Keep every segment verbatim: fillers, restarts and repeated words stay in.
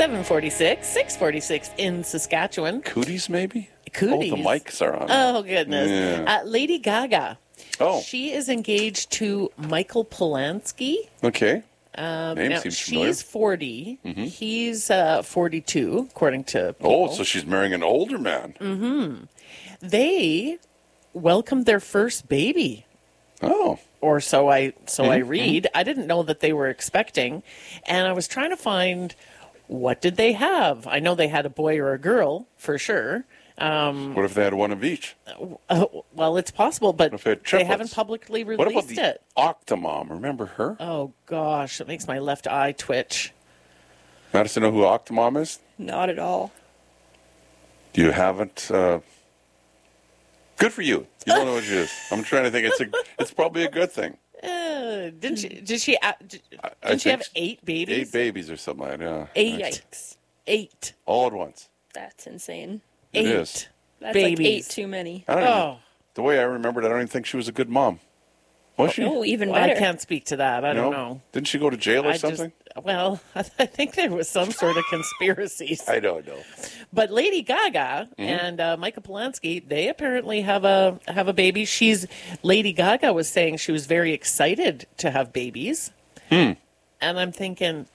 seven forty-six, six forty-six in Saskatchewan. Cooties, maybe? Cooties. Oh, the mics are on. Oh, goodness. Yeah. Uh, Lady Gaga. Oh. She is engaged to Michael Polanski. Okay. Um, Name now, seems familiar. she's forty. Mm-hmm. He's uh, forty-two, according to people. Oh, so she's marrying an older man. Mm-hmm. They welcomed their first baby. Oh. Or so I so mm-hmm. I read. I didn't know that they were expecting, and I was trying to find what did they have. I know they had a boy or a girl for sure. Um, what if they had one of each? Uh, well, it's possible, but What if they had they triplets? haven't publicly released What about the it. Octomom? Remember her? Oh gosh, it makes my left eye twitch. Madison, know who Octomom is? Not at all. You haven't. Uh... Good for you. You don't know what she is. I'm trying to think. It's a. It's probably a good thing. Uh, didn't she? Did she? Uh, did, I, I didn't she have think eight babies? Eight babies or something like that. Yeah. Eight. Yikes. Eight. All at once. That's insane. It Eight. is. That's Babies. like eight too many. I don't even, Oh. the way I remembered it, I don't even think she was a good mom. Was she? Oh, even Well, I better. can't speak to that. I no? don't know. Didn't she go to jail or I something? Just, well, I think there was some sort of conspiracies. I don't know. But Lady Gaga Mm-hmm. and uh, Michael Polanski, they apparently have a have a baby. She's Lady Gaga was saying she was very excited to have babies, Hmm. and I'm thinking,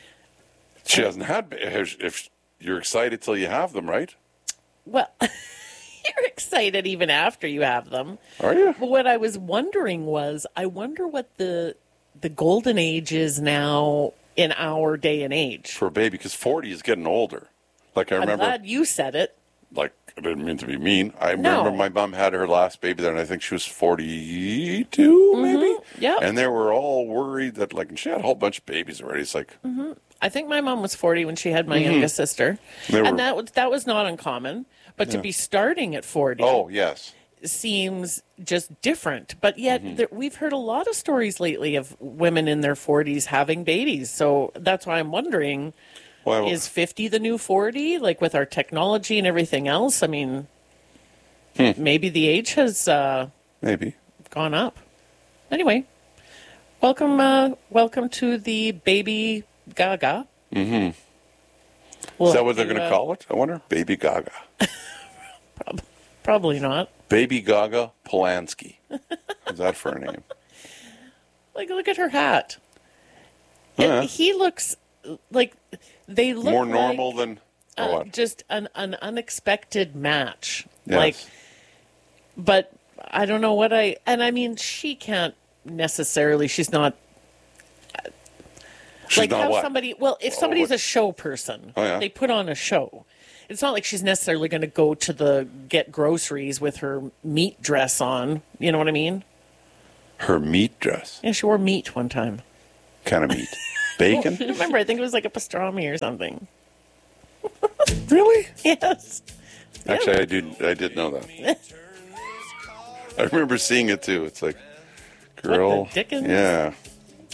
She hasn't had. ba- If if you're excited till you have them, right? well, you're excited even after you have them. Are you? But what I was wondering was, I wonder what the the golden age is now in our day and age. For a baby, because forty is getting older. Like I I'm remember. glad you said it. Like I didn't mean to be mean. I No. remember my mom had her last baby there, and I think she was forty-two, maybe. Yep. And they were all worried that, like, and she had a whole bunch of babies already. It's like, I think my mom was forty when she had my youngest sister, They were- and that was that was not uncommon. But to be starting at forty oh yes, seems just different. But yet Mm-hmm. there, we've heard a lot of stories lately of women in their forties having babies. So that's why I'm wondering: well, is fifty the new forty? Like with our technology and everything else? I mean, Hmm. maybe the age has uh, maybe. gone up. Anyway, welcome, uh, welcome to the baby Gaga. Mm-hmm. We'll Is that have what they're to, going to uh, call it? I wonder. Baby Gaga. prob- Probably not. Baby Gaga Polanski. Is that for a name? Like, look at her hat. Yeah. And he looks like they look More like, normal than or uh, what? just an, an unexpected match. Yes. Like, but I don't know what I. And I mean, she can't necessarily. She's not. She's like not how what? somebody. Well, if Oh, somebody's what- a show person, Oh, yeah. they put on a show. It's not like she's necessarily going to go to the get groceries with her meat dress on. You know what I mean? Her meat dress. Yeah, she wore meat one time. Kind of meat. Bacon? Remember, I think it was like a pastrami or something. Really? Yes. Actually, I did. I did know that. I remember seeing it too. It's like, girl. the dickens? Yeah.